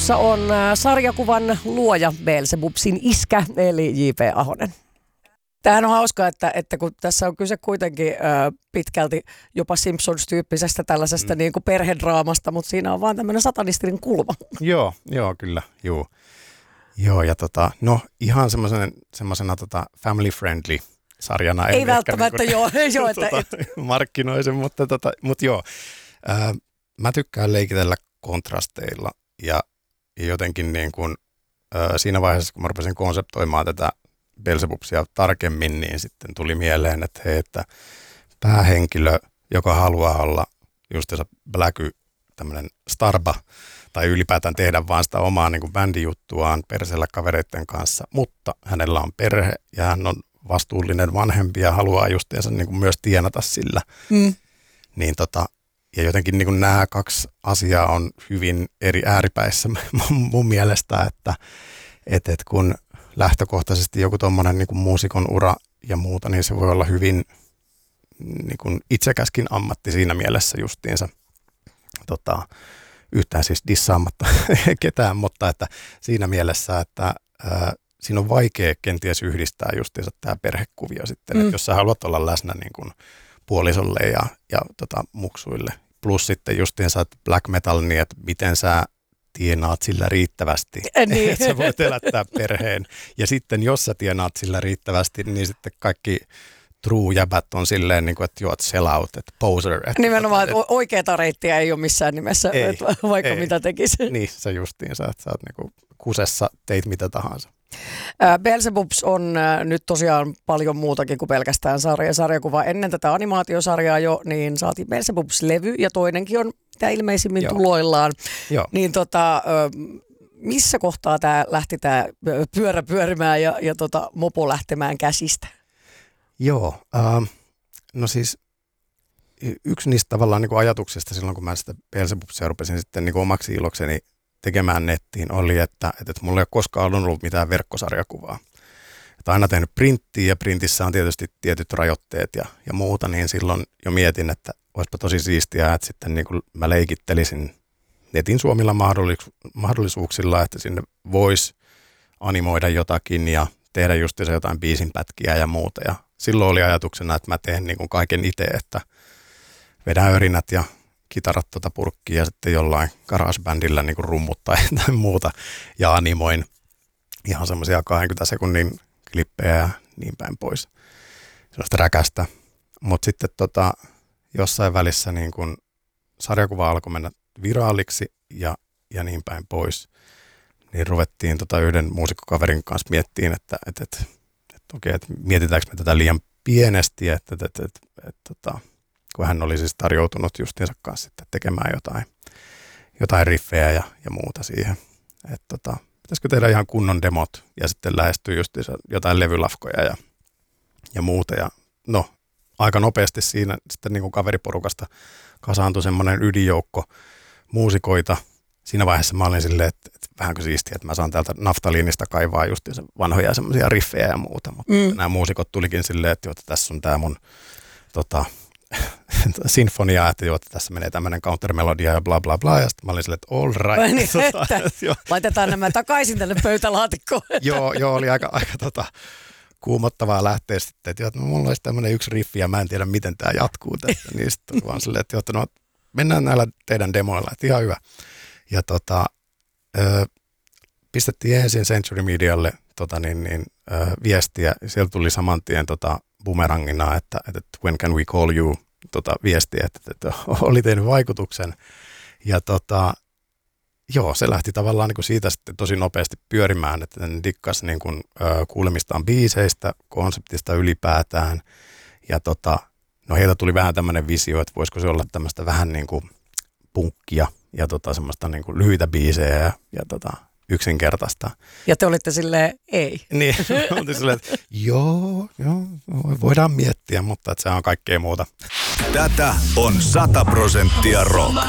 On sarjakuvan luoja Beelzebubsin iskä, eli J.P. Ahonen. Tämähän on hauskaa, että kun tässä on kyse kuitenkin pitkälti jopa Simpsons-tyyppisestä tällaisesta niin kuin perhedraamasta, mutta siinä on vaan tämmöinen satanistinen kulma. Joo, kyllä, juu. Joo, ja no ihan semmoisena family-friendly sarjana. Ei välttämättä, niin joo. Markkinoisen, mutta joo. Mä tykkään leikitellä kontrasteilla ja jotenkin niin kuin, siinä vaiheessa, kun mä rupesin konseptoimaan tätä Beelzebubsia tarkemmin, niin sitten tuli mieleen, että hei, että päähenkilö, joka haluaa olla justiinsa bläky, tämmöinen starba, tai ylipäätään tehdä vaan sitä omaa niin kuin bändijuttuaan perseellä kavereiden kanssa, mutta hänellä on perhe ja hän on vastuullinen vanhempi ja haluaa justiinsa niin kuin myös tienata sillä. Niin ja jotenkin niin kuin nämä kaksi asiaa on hyvin eri ääripäissä mun mielestä, että kun lähtökohtaisesti joku tommonen niin kuin muusikon ura ja muuta, niin se voi olla hyvin niin kuin itsekäskin ammatti siinä mielessä justiinsa. Yhtään siis dissaamatta ketään, mutta että siinä mielessä, että siinä on vaikea kenties yhdistää justiinsa tämä perhekuvio sitten, että jos sä haluat olla läsnä niin kuin puolisolle ja muksuille. Plus sitten justiinsa black metal, niin että miten sä tienaat sillä riittävästi, että sä voit elättää perheen. Ja sitten jos sä tienaat sillä riittävästi, niin sitten kaikki true-jäbät on silleen, niin kuin, että juot sell out, että poser. Nimenomaan, että oikeata reittiä ei ole missään nimessä, vaikka mitä tekisi. Niin, se justiinsa, että sä oot niin kuin kusessa, teit mitä tahansa. Beelzebubs on nyt tosiaan paljon muutakin kuin pelkästään sarjakuva. Ennen tätä animaatiosarjaa jo, niin saatiin Beelzebubs-levy ja toinenkin on mitä ilmeisimmin tuloillaan. Joo. Niin missä kohtaa lähti tämä pyörä pyörimään ja mopo lähtemään käsistä? Joo, no siis yksi niistä tavallaan niin kuin ajatuksista silloin, kun mä sitä Beelzebubsia rupesin sitten niin kuin omaksi ilokseni tekemään nettiin, oli, että mulla ei ole koskaan ollut mitään verkkosarjakuvaa. Että aina tehnyt printtiä ja printissä on tietysti tietyt rajoitteet ja muuta, niin silloin jo mietin, että olisipa tosi siistiä, että sitten niin kuin mä leikittelisin netin suomilla mahdollisuuksilla, että sinne voisi animoida jotakin ja tehdä justiinsa jotain biisinpätkiä ja muuta. Ja silloin oli ajatuksena, että mä teen niin kuin kaiken itse, että vedän örinät ja kitarat purkkiin ja sitten jollain GarageBandilla niin kuin rummut tai muuta ja animoin ihan semmoisia 20 sekunnin klippejä ja niin päin pois. Sellaista räkästä. Mutta sitten jossain välissä niin kun sarjakuva alkoi mennä viraaliksi ja niin päin pois, niin ruvettiin yhden muusikkokaverin kanssa miettimään, että okei, että mietitäänkö me tätä liian pienesti, että kun hän oli siis tarjoutunut justiinsa kanssa sitten tekemään jotain riffejä ja muuta siihen. Että pitäisikö tehdä ihan kunnon demot ja sitten lähestyä justiinsa jotain levylafkoja ja muuta. Ja no, aika nopeasti siinä sitten niin kuin kaveriporukasta kasaantui semmoinen ydinjoukko muusikoita. Siinä vaiheessa mä olin silleen, että vähänkö siistiä, että mä saan täältä naftaliinista kaivaa justiinsa vanhoja semmoisia riffejä ja muuta. Mutta nämä muusikot tulikin silleen, että tässä on tämä mun sinfonia, että tässä menee tämmöinen countermelodia ja bla bla bla, ja sitten mä olin silleen, että all right. Niin, laitetaan nämä takaisin tänne pöytälaatikkoon. joo, oli aika kuumottavaa lähteä sitten, että mulla olisi tämmöinen yksi riffi ja mä en tiedä, miten tämä jatkuu tästä. Niin sitten vaan silleen, että mennään näillä teidän demoilla, että ihan hyvä. Ja pistettiin ensin Century Medialle viestiä, sieltä tuli saman tien bumerangina, että when can we call you, viestiä, että oli tehnyt vaikutuksen. Ja joo, se lähti tavallaan niin kuin siitä sitten tosi nopeasti pyörimään, että ne dikkas niin kuin, kuulemistaan biiseistä, konseptista ylipäätään. Ja no heiltä tuli vähän tämmöinen visio, että voisiko se olla tämmöistä vähän niin kuin punkkia ja semmoista niin kuin lyhyitä biisejä ja yksinkertaista. Ja te olitte silleen, ei. Niin, oltiin silleen, että joo, voidaan miettiä, mutta että se on kaikkea muuta. Tätä on 100% rock.